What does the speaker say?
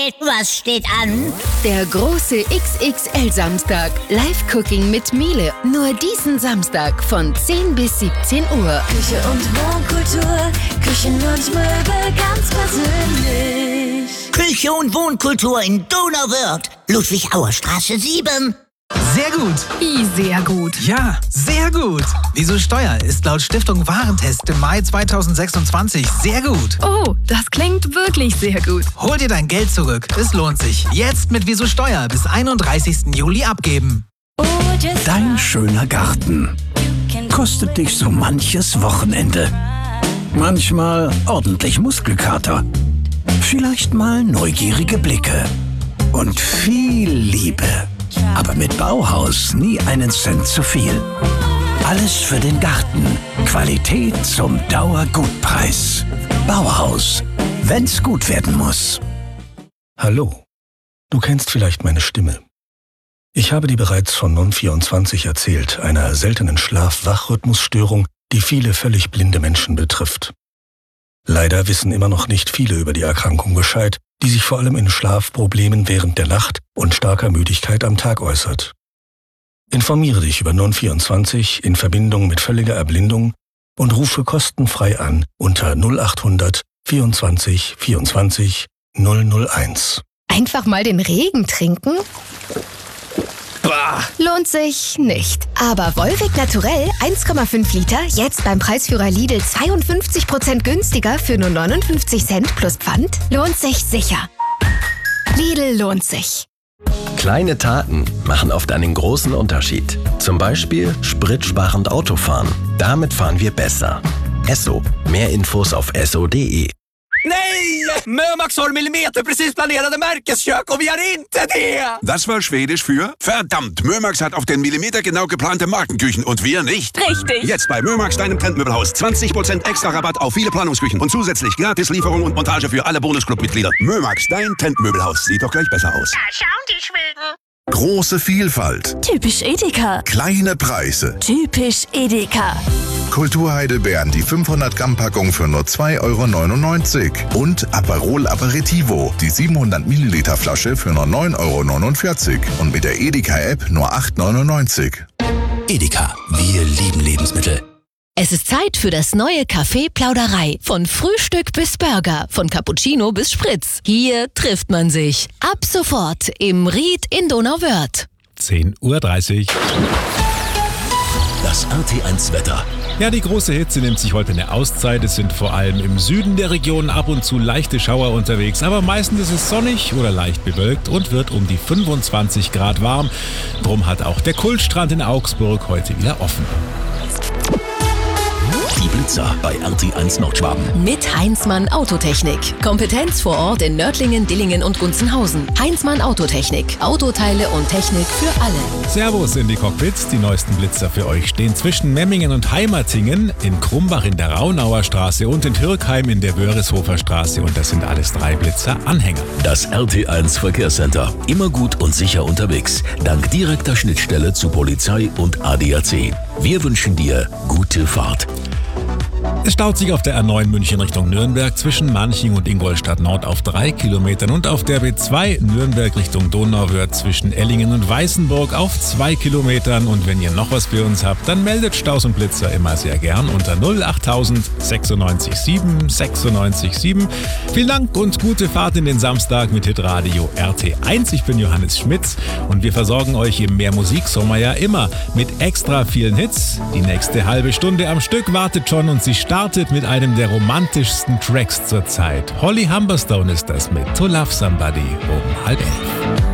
Was steht an? Der große XXL-Samstag. Live-Cooking mit Miele. Nur diesen Samstag von 10 bis 17 Uhr. Küche und Wohnkultur, Küchen und Möbel ganz persönlich. Küche und Wohnkultur in Donauwörth. Ludwig-Auer-Straße 7. Sehr gut. Wie sehr gut. Ja, sehr gut. Wieso Steuer ist laut Stiftung Warentest im Mai 2026 sehr gut. Oh, das klingt wirklich sehr gut. Hol dir dein Geld zurück. Es lohnt sich. Jetzt mit Wieso Steuer bis 31. Juli abgeben. Dein schöner Garten kostet dich so manches Wochenende. Manchmal ordentlich Muskelkater. Vielleicht mal neugierige Blicke. Und viel Liebe. Aber mit Bauhaus nie einen Cent zu viel. Alles für den Garten. Qualität zum Dauergutpreis. Bauhaus. Wenn's gut werden muss. Hallo. Du kennst vielleicht meine Stimme. Ich habe dir bereits von Non-24 erzählt, einer seltenen Schlaf-Wach-Rhythmusstörung, die viele völlig blinde Menschen betrifft. Leider wissen immer noch nicht viele über die Erkrankung Bescheid, die sich vor allem in Schlafproblemen während der Nacht und starker Müdigkeit am Tag äußert. Informiere dich über Non-24 in Verbindung mit völliger Erblindung und rufe kostenfrei an unter 0800 24 24 001. Einfach mal den Regen trinken? Bah. Lohnt sich nicht. Aber Volvic Naturell 1,5 Liter, jetzt beim Preisführer Lidl 52% günstiger für nur 59 Cent plus Pfand, lohnt sich sicher. Lidl lohnt sich. Kleine Taten machen oft einen großen Unterschied. Zum Beispiel spritsparend Autofahren. Damit fahren wir besser. Esso. Mehr Infos auf esso.de. Nej! Mömax har millimeterprecis planerade Märkeskök och vi har inte det! Das war Schwedisch für verdammt, Mömax hat auf den Millimeter genau geplante Markenküchen und wir nicht. Richtig. Jetzt bei Mömax, deinem Trendmöbelhaus. 20% extra Rabatt auf viele Planungsküchen und zusätzlich Gratislieferung und Montage für alle Bonusclub-Mitglieder. Mömax, dein Trendmöbelhaus. Sieht doch gleich besser aus. Da schauen die Schweden. Große Vielfalt. Typisch Edeka. Kleine Preise. Typisch Edeka. Kulturheidelbeeren, die 500 Gramm Packung für nur 2,99 € und Aperol Aperitivo, die 700 Milliliter Flasche für nur 9,49 € und mit der Edeka-App nur 8,99 €. Edeka, wir lieben Lebensmittel. Es ist Zeit für das neue Café Plauderei. Von Frühstück bis Burger, von Cappuccino bis Spritz. Hier trifft man sich. Ab sofort im Ried in Donauwörth. 10:30 Uhr. Das RT1-Wetter. Ja, die große Hitze nimmt sich heute eine Auszeit. Es sind vor allem im Süden der Region ab und zu leichte Schauer unterwegs. Aber meistens ist es sonnig oder leicht bewölkt und wird um die 25 Grad warm. Drum hat auch der Kultstrand in Augsburg heute wieder offen. Die Blitzer bei RT1 Nordschwaben. Mit Heinzmann Autotechnik. Kompetenz vor Ort in Nördlingen, Dillingen und Gunzenhausen. Heinzmann Autotechnik. Autoteile und Technik für alle. Servus in die Cockpits. Die neuesten Blitzer für euch stehen zwischen Memmingen und Heimatingen, in Krumbach in der Raunauer Straße und in Türkheim in der Wörishofer Straße. Und das sind alles 3 Blitzer-Anhänger. Das RT1 Verkehrscenter. Immer gut und sicher unterwegs. Dank direkter Schnittstelle zu Polizei und ADAC. Wir wünschen dir gute Fahrt. Es staut sich auf der A9 München Richtung Nürnberg zwischen Manching und Ingolstadt Nord auf 3 Kilometern und auf der B2 Nürnberg Richtung Donauwörth zwischen Ellingen und Weißenburg auf 2 Kilometern. Und wenn ihr noch was für uns habt, dann meldet Staus und Blitzer immer sehr gern unter 08000 96 7 96 7. Vielen Dank und gute Fahrt in den Samstag mit Hitradio RT1. Ich bin Johannes Schmitz und wir versorgen euch im Mehr-Musik-Sommer ja immer mit extra vielen Hits. Die nächste halbe Stunde am Stück wartet schon und sie startet mit einem der romantischsten Tracks zur Zeit. Holly Humberstone ist das mit To Love Somebody um 10:30.